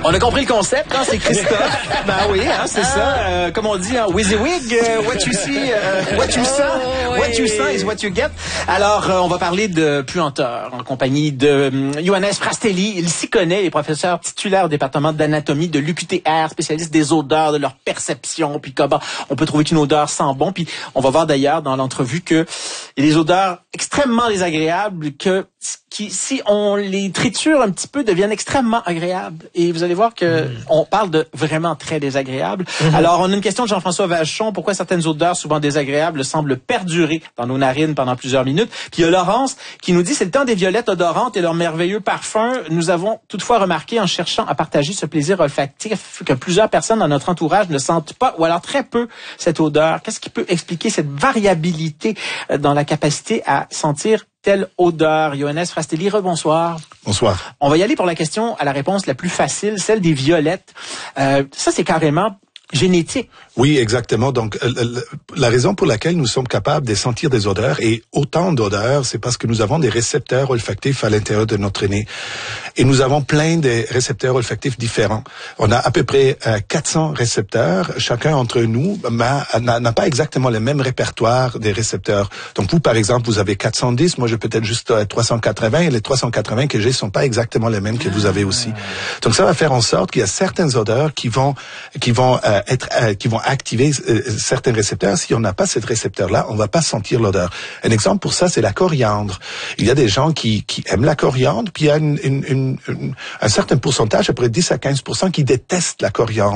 On a compris le concept, hein, c'est Christophe. Ben oui, hein, c'est ça. Comme on dit, hein, WYSIWYG, what you see, what you sent is what you get. Alors, on va parler de puanteur en compagnie de Johannes Frastelli. Il s'y connaît, il est professeur titulaire au département d'anatomie de l'UQTR, spécialiste des odeurs, de leur perception, puis comment on peut trouver qu'une odeur sent bon. Puis on va voir d'ailleurs dans l'entrevue que il y a des odeurs extrêmement désagréables qui, si on les triture un petit peu, deviennent extrêmement agréables. Et vous allez voir que on parle de vraiment très désagréables. Alors, on a une question de Jean-François Vachon. Pourquoi certaines odeurs souvent désagréables semblent perdurer dans nos narines pendant plusieurs minutes? Puis il y a Laurence qui nous dit, c'est le temps des violettes odorantes et leur merveilleux parfum. Nous avons toutefois remarqué en cherchant à partager ce plaisir olfactif que plusieurs personnes dans notre entourage ne sentent pas ou alors très peu cette odeur. Qu'est-ce qui peut expliquer cette variabilité dans la capacité à sentir telle odeur? Johannes Frastelli, rebonsoir. Bonsoir. On va y aller pour la question à la réponse la plus facile, celle des violettes. Ça, c'est carrément génétique. Oui, exactement. Donc, la raison pour laquelle nous sommes capables de sentir des odeurs, et autant d'odeurs, c'est parce que nous avons des récepteurs olfactifs à l'intérieur de notre nez. Et nous avons plein de récepteurs olfactifs différents. On a à peu près 400 récepteurs. Chacun d'entre nous n'a pas exactement le même répertoire des récepteurs. Donc, vous, par exemple, vous avez 410. Moi, j'ai peut-être juste 380. Et les 380 que j'ai sont pas exactement les mêmes que vous avez aussi. Donc, ça va faire en sorte qu'il y a certaines odeurs qui vont activer certains récepteurs. Si on n'a pas ces récepteurs-là, on va pas sentir l'odeur. Un exemple pour ça, c'est la coriandre. Il y a des gens qui aiment la coriandre, puis il y a un certain pourcentage, à peu près 10 à 15%, qui détestent la coriandre.